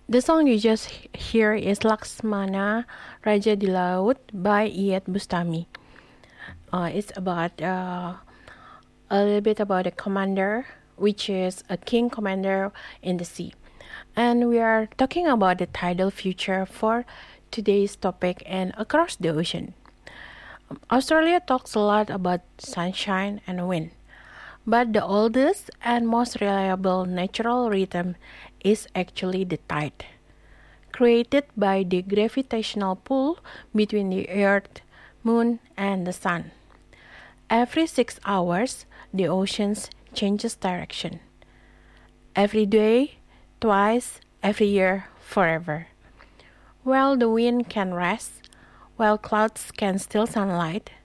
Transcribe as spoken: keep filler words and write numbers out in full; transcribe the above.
The song you just hear is Laksmana Raja di Laut by Iyeth Bustami. Uh, it's about uh, a little bit about a commander, which is a king commander in the sea. And we are talking about the tidal future for today's topic and across the ocean. Australia talks a lot about sunshine and wind, but the oldest and most reliable natural rhythm is actually the tide, created by the gravitational pull between the Earth, Moon, and the Sun. Every six hours, the ocean changes direction. Every day, twice, every year, forever. While the wind can rest, while clouds can steal sunlight,